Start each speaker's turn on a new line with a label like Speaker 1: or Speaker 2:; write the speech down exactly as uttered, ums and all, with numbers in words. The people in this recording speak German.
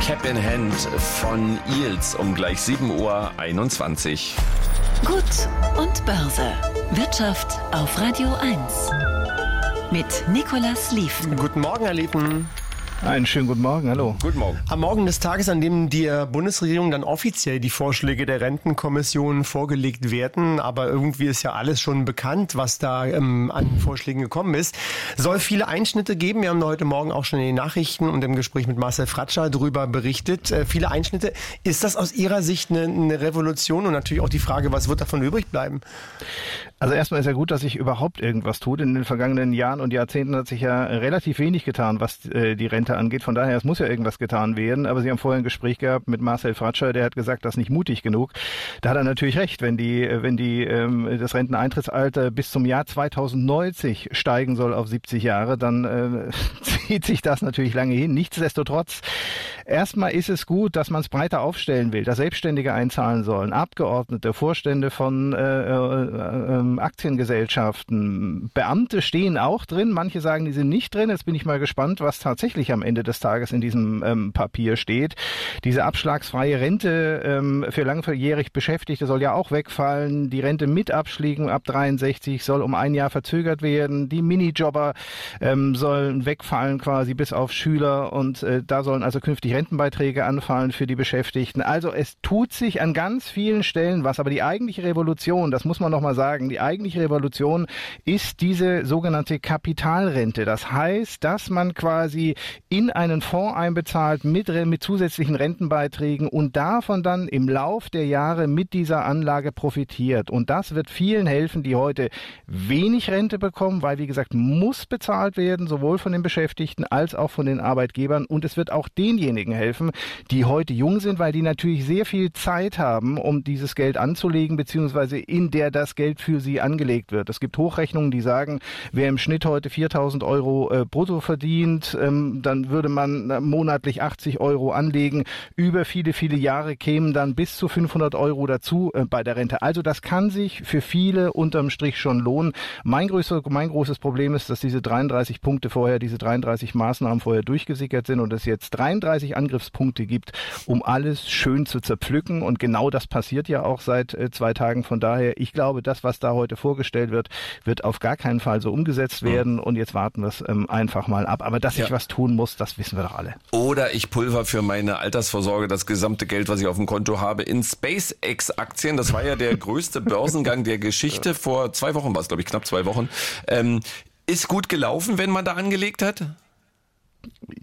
Speaker 1: Cap in Hand von Eels um gleich sieben Uhr einundzwanzig.
Speaker 2: Gut und Börse. Wirtschaft auf Radio eins. Mit Nicolas Lieven.
Speaker 3: Guten Morgen, Herr Lieven.
Speaker 4: Einen schönen guten Morgen, hallo.
Speaker 1: Guten Morgen.
Speaker 3: Am Morgen des Tages, an dem die Bundesregierung dann offiziell die Vorschläge der Rentenkommission vorgelegt werden, aber irgendwie ist ja alles schon bekannt, was da ähm, an Vorschlägen gekommen ist, soll viele Einschnitte geben. Wir haben heute Morgen auch schon in den Nachrichten und im Gespräch mit Marcel Fratscher darüber berichtet. Äh, viele Einschnitte. Ist das aus Ihrer Sicht eine, eine Revolution? Und natürlich auch die Frage, was wird davon übrig bleiben?
Speaker 4: Also erstmal ist ja gut, dass sich überhaupt irgendwas tut. In den vergangenen Jahren und Jahrzehnten hat sich ja relativ wenig getan, was äh, die Rente angeht. Von daher, es muss ja irgendwas getan werden. Aber Sie haben vorher ein Gespräch gehabt mit Marcel Fratscher, der hat gesagt, das ist nicht mutig genug. Da hat er natürlich recht. Wenn die, wenn die ähm, das Renteneintrittsalter bis zum Jahr zweitausendneunzig steigen soll auf siebzig Jahre, dann äh, zieht sich das natürlich lange hin. Nichtsdestotrotz, erstmal ist es gut, dass man es breiter aufstellen will, dass Selbstständige einzahlen sollen, Abgeordnete, Vorstände von äh, äh, Aktiengesellschaften, Beamte stehen auch drin. Manche sagen, die sind nicht drin. Jetzt bin ich mal gespannt, was tatsächlich am Ende des Tages in diesem ähm, Papier steht. Diese abschlagsfreie Rente ähm, für langjährig Beschäftigte soll ja auch wegfallen. Die Rente mit Abschlägen ab dreiundsechzig soll um ein Jahr verzögert werden. Die Minijobber ähm, sollen wegfallen quasi bis auf Schüler und äh, da sollen also künftig Rentenbeiträge anfallen für die Beschäftigten. Also es tut sich an ganz vielen Stellen was, aber die eigentliche Revolution, das muss man noch mal sagen, die eigentliche Revolution ist diese sogenannte Kapitalrente. Das heißt, dass man quasi in einen Fonds einbezahlt mit, mit zusätzlichen Rentenbeiträgen und davon dann im Lauf der Jahre mit dieser Anlage profitiert. Und das wird vielen helfen, die heute wenig Rente bekommen, weil, wie gesagt, muss bezahlt werden, sowohl von den Beschäftigten als auch von den Arbeitgebern. Und es wird auch denjenigen helfen, die heute jung sind, weil die natürlich sehr viel Zeit haben, um dieses Geld anzulegen, beziehungsweise in der das Geld für sie angelegt wird. Es gibt Hochrechnungen, die sagen, wer im Schnitt heute viertausend Euro äh, brutto verdient, ähm, dann würde man äh, monatlich achtzig Euro anlegen. Über viele, viele Jahre kämen dann bis zu fünfhundert Euro dazu äh, bei der Rente. Also das kann sich für viele unterm Strich schon lohnen. Mein, größer, mein großes Problem ist, dass diese dreiunddreißig Punkte vorher, diese dreiunddreißig Maßnahmen vorher durchgesickert sind und es jetzt dreiunddreißig Angriffspunkte gibt, um alles schön zu zerpflücken. Und genau das passiert ja auch seit äh, zwei Tagen. Von daher, ich glaube, das, was da heute vorgestellt wird, wird auf gar keinen Fall so umgesetzt werden. Mhm. Und jetzt warten wir es ähm, einfach mal ab. Aber dass ja. sich was tun muss, das wissen wir doch alle.
Speaker 1: Oder ich pulver für meine Altersvorsorge das gesamte Geld, was ich auf dem Konto habe, in SpaceX-Aktien. Das war ja der größte Börsengang der Geschichte. Vor zwei Wochen war es, glaube ich, knapp zwei Wochen. Ähm, ist gut gelaufen, wenn man da angelegt hat?